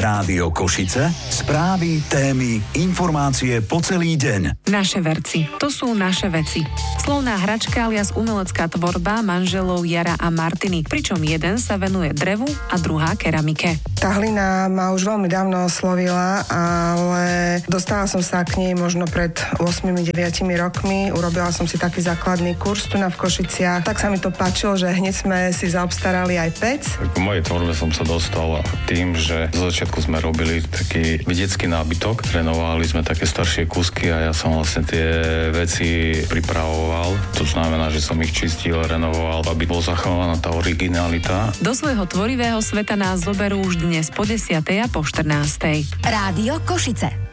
Rádio Košice, správy, témy, informácie po celý deň. Naše verci, to sú naše veci. Slovná hračka alias umelecká tvorba manželov Jara a Martiny, pričom jeden sa venuje drevu a druhá keramike. Tá hlina ma už veľmi dávno oslovila, ale dostala som sa k nej možno pred 8-9 rokmi. Urobila som si taký základný kurz tu v Košiciach. Tak sa mi to páčilo, že hneď sme si zaobstarali aj pec. K mojej tvorbe som sa dostal tým, že zo začiatku sme robili taký vedecký nábytok. Renovovali sme také staršie kúsky a ja som vlastne tie veci pripravoval. To znamená, že som ich čistil, renovoval, aby bol zachovaná tá originalita. Do svojho tvorivého sveta nás zoberú už dnes po 10. a po 14. Rádio Košice.